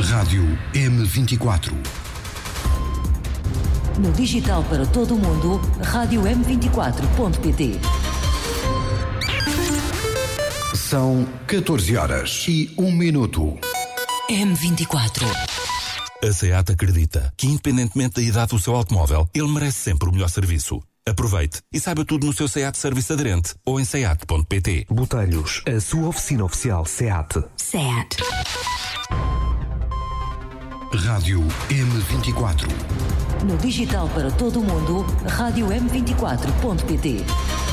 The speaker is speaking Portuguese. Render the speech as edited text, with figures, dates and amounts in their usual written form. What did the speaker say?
Rádio M24. No digital para todo o mundo, rádio M24.pt. São 14 horas e 1 minuto. M24. A SEAT acredita que, independentemente da idade do seu automóvel, ele merece sempre o melhor serviço. Aproveite e saiba tudo no seu SEAT Serviço Aderente ou em seat.pt. Botelhos, a sua oficina oficial SEAT. SEAT. Rádio M24. No digital para todo o mundo, rádio M24.pt.